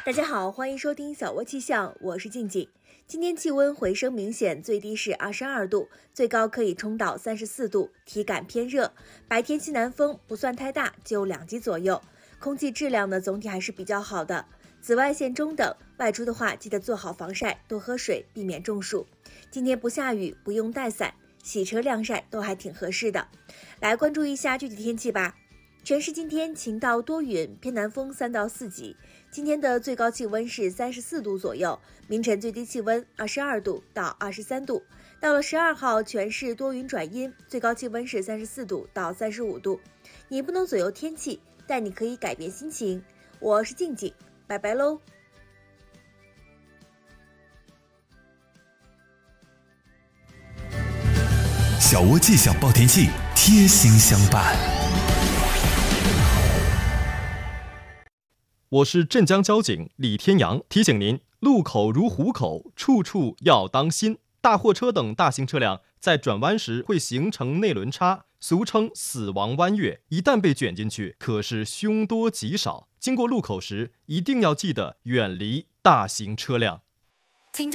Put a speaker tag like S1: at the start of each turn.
S1: 大家好，欢迎收听小窝气象，我是静静。今天气温回升明显，最低是22度，最高可以冲到34度，体感偏热。白天西南风不算太大，就2级左右。空气质量呢，总体还是比较好的，紫外线中等。外出的话，记得做好防晒，多喝水，避免中暑。今天不下雨，不用带伞，洗车晾晒都还挺合适的。来关注一下具体天气吧。全市今天晴到多云，偏南风3到4级。今天的最高气温是34度左右，凌晨最低气温22度到23度。到了12号，全市多云转阴，最高气温是34度到35度。你不能左右天气，但你可以改变心情。我是静静，拜拜喽。
S2: 小窝气象报天气，贴心相伴。
S3: 我是镇江交警李天阳，提醒您：路口如虎口，处处要当心。大货车等大型车辆在转弯时会形成内轮差，俗称死亡弯月，一旦被卷进去，可是凶多吉少。经过路口时，一定要记得远离大型车辆。